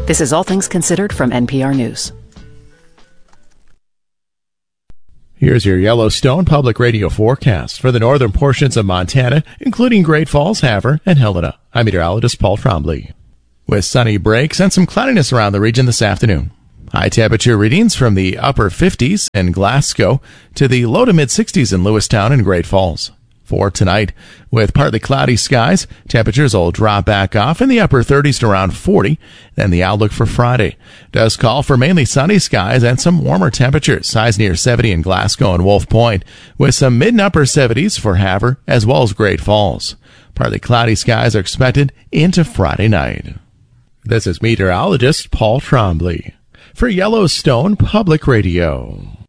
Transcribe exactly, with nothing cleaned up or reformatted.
This is All Things Considered from N P R News. Here's your Yellowstone Public Radio forecast for the northern portions of Montana, including Great Falls, Havre, and Helena. I'm meteorologist Paul Trombley. With sunny breaks and some cloudiness around the region this afternoon. High temperature readings from the upper fifties in Glasgow to the low to mid sixties in Lewistown and Great Falls. For tonight, with partly cloudy skies, temperatures will drop back off in the upper thirties to around forty. Then the outlook for Friday does call for mainly sunny skies and some warmer temperatures, highs near seventy in Glasgow and Wolf Point, with some mid and upper seventies for Havre as well as Great Falls. Partly cloudy skies are expected into Friday night. This is meteorologist Paul Trombley for Yellowstone Public Radio.